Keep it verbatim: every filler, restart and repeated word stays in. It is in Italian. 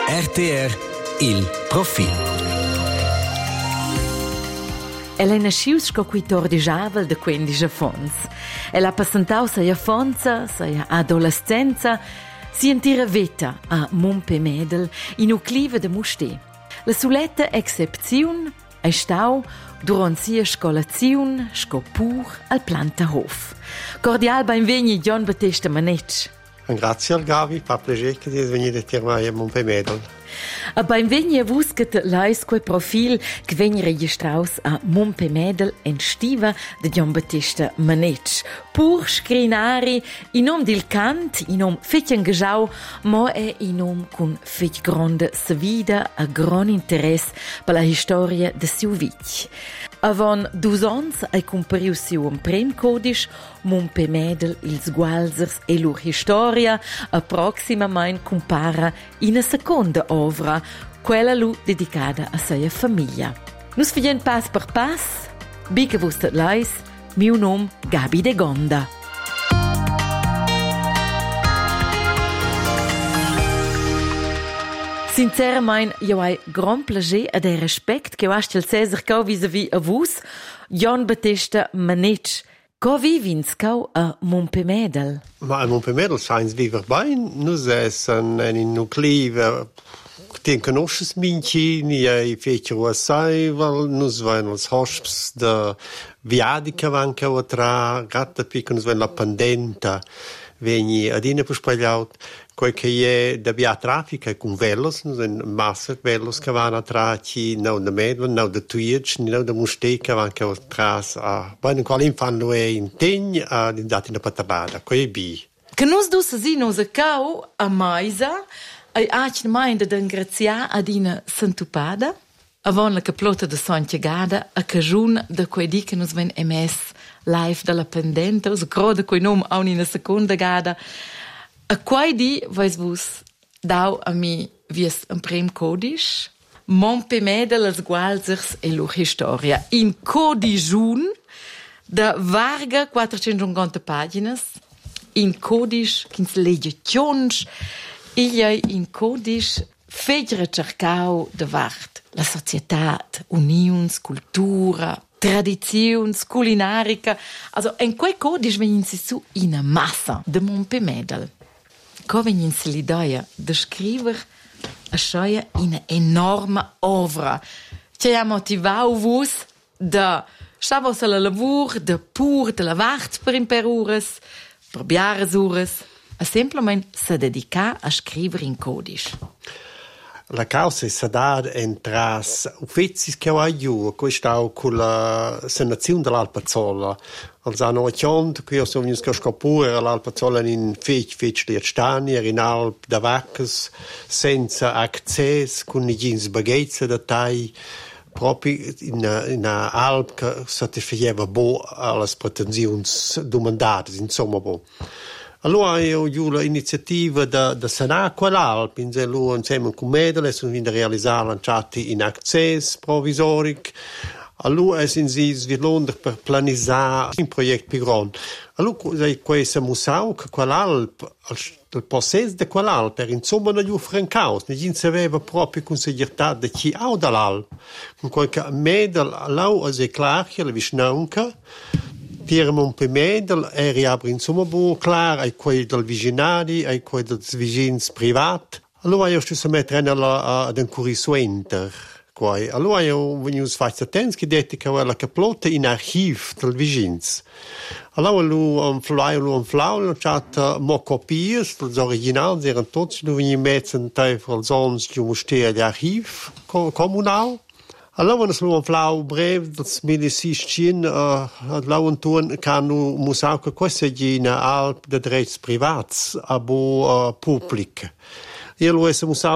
R T R Il Profil. Ella è nasciuta sco quattordici avel de quindici affons. Ella ha passato sei affonza, sei adolescenza, si intira vita a Montpemedel in uclive de Musté. La suletta excepzione è stau durant sia scolazione sco pur al Planterhof. Cordial benvegni John Battista Manetsch. Grazie al Gavi, fa piacere che sia venuto a tirare a Montpemedel. A benvegni a vus che lais quel profil che vegni registraus a Montpemedel en stiva de John Battista Manetsch. Pur scrinari in nom del cant, in nom fetch engagiau, ma è in nom con fetch grande savida a gran interesse per la storia de siu vich. Avon dus ans ai compariu siu un prem codisch Montpemedel ils gualzers e lur historia approximament compara in a seconda ovra, quella lu dedicada a sia famiglia. Nus figien pass per pass, bi che vustat lais, miu nom Gabi de Gonda. Sincerament, io hai gran plager ed e respect che ho il Cesar cau vis-a-vis a vus, John Battista Manetsch. Co vivins cau a Montpemedel? Ma a Montpemedel scheint viver bein. Nus es en in nuclive, den conosces mincini, e fecero a Saival, nus vain als hosps de viadica van cau a tra, gatta pica nus vain la pendenta, vegni adina per spagliaut, quel che è da via traffica con velos, nus en massa velos che van a tra ci nau da Medel, nau da Tuic, nau da Musté che van cau a tras a bain qual infan lo è in tegn a dati na paternada, quei bi. Che nus dus si nos a cau a Maisa, ai aci mai da d'ingrazia ad ina santupada, avon la caplota de Santiagada, a cajun da quei di che nus ven emes live dalla pendente, os groda quei nom a una seconda gada. A quai di vais vus dau a mi vies un prem codisch, Montpemedel als gualzers e lur historia. In codijun da varga quattrocentocinquanta paginas, in codisch kins legiations, igliai in codisch fegre cercau de vart la societat, unions, cultura, tradizions, culinarica. Also, en quei codisch venin si su in a massa de Montpemedel. Co venin si l'idea de scriver a schoia in a enorma ovra. Ce ha motivau vus de stavos a la lavur, de pur de la vart per imperures, per biares ures, a semplament se dedicar a scriver in codisch. La causa è stata entras ufficis che ho aiutato, questo con la senazione dell'Alpazzolla. Als anno ottanta, qui sono venuto a scoprire l'Alpazzolla in fece, fece di stani, in Alp da Vaccas, senza accesso, con i jeans baghezza da tai, proprio in, in Alp che satisfaceva bo alle pretensioni domandate, insomma bo. Allora io ho l'iniziativa da, da sanare quell'Alp, insieme con Medel, sono venuti a realizzare lanciati in accesso provvisorico. Allora è in Svislonder per planizzare un progetto più grande. Allora è questo museo che quell'Alp, il possesso di quell'Alp era insomma non gli francaus, non sapeva proprio con sicurezza di chi ha dall'Alp. Con qualche Medel, allora è chiaro che la vicinanza Tiere Montpemedel e riapre insomma buon clar ai quei del vicinari, ai quei del vicins privat. Allora io sto mettere ad un currisuenter. Allora io venivo fatto attento che detto che la caplota in archivo del vicins. Allora lui un flau, lui un flau, lui ha mo copie, gli originali erano tutti, lui veniva messo in tavola zons di un museo di archivo comunale. Allora, se un flau breve, del duemilasedici, all'autunno, can un museo che questo è in Alp de drets privats, a bo pubblic. E allora, questo museo